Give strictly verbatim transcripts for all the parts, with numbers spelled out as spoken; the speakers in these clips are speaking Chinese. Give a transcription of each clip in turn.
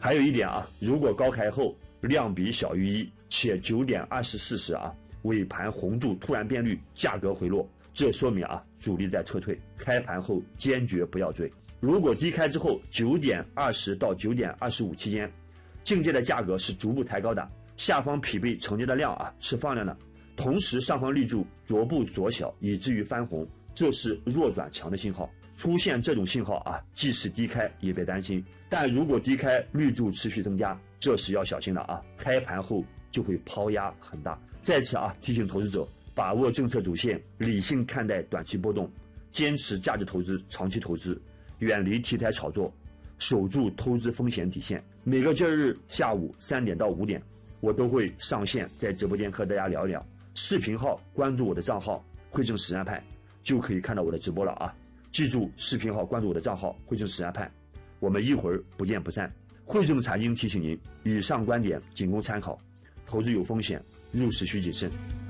还有一点啊，如果高开后量比小于一，且九点二十四时啊尾盘红柱突然变绿，价格回落，这说明啊主力在撤退，开盘后坚决不要追。如果低开之后九点二十到九点二十五期间，境界的价格是逐步抬高的，下方匹配成交的量啊是放量的，同时上方绿柱逐步缩小，以至于翻红，这是弱转强的信号。出现这种信号啊，即使低开也别担心，但如果低开绿柱持续增加，这时要小心了啊，开盘后就会抛压很大。在此啊，提醒投资者把握政策主线，理性看待短期波动，坚持价值投资、长期投资，远离题材炒作，守住投资风险底线。每个交易日下午三点到五点，我都会上线在直播间和大家聊一聊。视频号关注我的账号汇正实战派，就可以看到我的直播了啊！记住视频号关注我的账号汇正实战派，我们一会儿不见不散。汇正财经提醒您，以上观点仅供参考，投资有风险，入市需谨慎。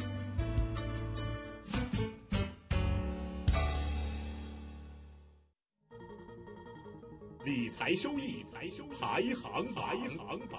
理财收益排行排行榜。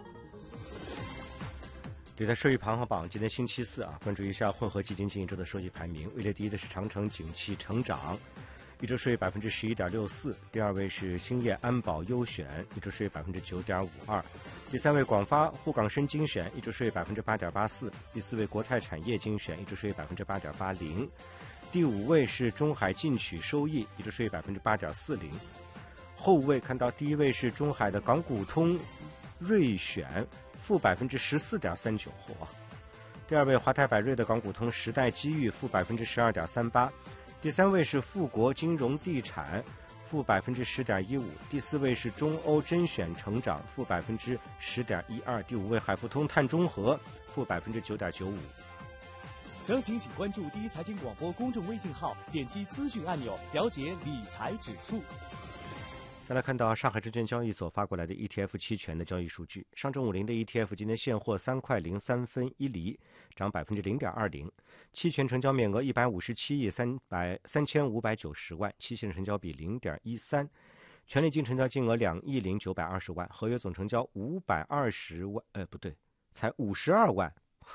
理财收益排行榜，今天星期四啊，关注一下混合基金近一周的收益排名。位列第一的是长城景气成长，一周收益百分之十一点六四；第二位是兴业安保优选，一周收益百分之九点五二；第三位广发沪港深精选，一周收益百分之八点八四；第四位国泰产业精选，一周收益百分之八点八零；第五位是中海进取收益，一周收益百分之八点四零。后位看到第一位是中海的港股通瑞选，负百分之十四点三九后啊。第二位华泰柏瑞的港股通时代机遇，负百分之十二点三八。第三位是富国金融地产，负百分之十点一五。第四位是中欧甄选成长，负百分之十点一二。第五位海富通碳中和，负百分之九点九五。 详情请关注第一财经广播公众微信号，点击资讯按钮了解理财指数。 再来看到上海证券交易所发过来的 E T F 期权的交易数据，上证五零的 E T F 今天现货三块零三分一厘，涨百分之零点二零，期权成交面额一百五十七亿三百三千五百九十万，期限成交比零点一三，权利金成交金额两亿零九百二十万，合约总成交五百二十万，呃不对，才五十二万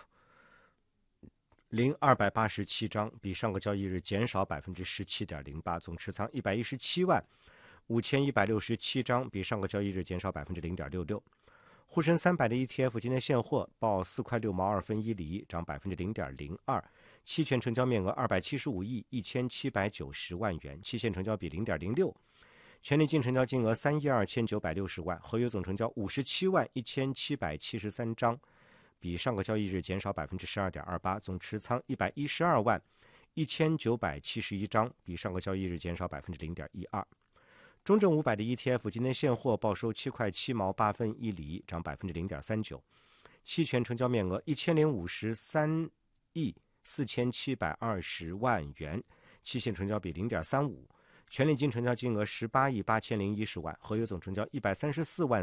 零二百八十七张，比上个交易日减少百分之十七点零八，总持仓一百一十七万。五千一百六十七张，比上个交易日减少百分之零点六六。沪深三百的 E T F 今天现货报四块六毛二分一厘，涨百分之零点零二，期权成交面额二百七十五亿一千七百九十万元，期限成交比零点零六，权利金成交金额三亿二千九百六十万，合约总成交五十七万一千七百七十三张，比上个交易日减少百分之十二点二八，总持仓一百一十二万一千九百七十一张，比上个交易日减少百分之零点一二。中证五百的 E T F 今天现货报收七块七毛八分一厘，涨百分之零点三九，期权成交面额一千零五十三亿四千七百二十万元，期限成交比零点三五，权利金成交金额十八亿八千零一十万，合约总成交一百三十四万